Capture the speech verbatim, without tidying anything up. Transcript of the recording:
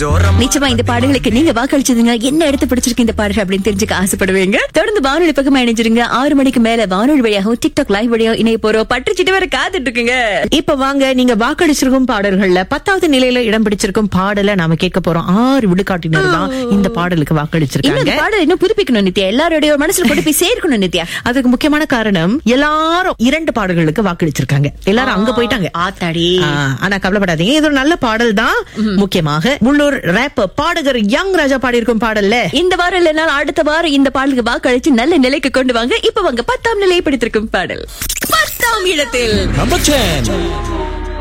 நிச்சயமா இந்த பாடல்களுக்கு நீங்க வாக்களிச்சதுங்க என்ன எடுத்து பிடிச்சிருக்கு இந்த பாடல் அப்படின்னு தெரிஞ்சுக்க ஆசைப்படுவீங்க. தொடர்ந்து வானொலி பக்கமா இணைஞ்சிருங்க. ஆறு மணிக்கு மேல வானொலி வழியாகவும் டிக்டாக் லைவ் வழியாக இணைய போறோம். பற்றுச்சிட்டு வர காத்துட்டு இருக்குங்க. இப்ப வாங்க, நீங்க வாக்களிச்சிருக்கும் பாடல்கள்ல பத்தாவது நிலையில இடம் பிடிச்சிருக்கும் பாடலை நாம கேட்க போறோம். ஆறு விழுக்காட்டினர் தான் இந்த பாடலுக்கு வாக்களிச்சிருக்காங்க. பாடல் இன்னும் புதுப்பிக்கணும் நித்யா, எல்லாரோட மனசுல கொண்டு போய் சேர்க்கணும் நித்யா. அதுக்கு முக்கியமான காரணம் எல்லாரும் இரண்டு பாடல்களுக்கு வாக்களிச்சிருக்காங்க. எல்லாரும் அங்க போயிட்டாங்க. ஆத்தாடி. ஆனா கவலைப்படாதீங்க, இது ஒரு நல்ல பாடல் தான். முக்கியமாக உள்ளூர் ரேப்பர் பாடகர் யங் ராஜா பாடியிருக்கும் பாடல்ல இந்த வாரம் இல்லைனாலும் அடுத்த வாரம் இந்த பாடலுக்கு வாக்களிச்சு நல்ல நிலைக்கு கொண்டு வாங்க. இப்ப வாங்க பத்தாம் நிலையை பிடித்திருக்கும் பாடல் பத்தாம் இடத்தில்.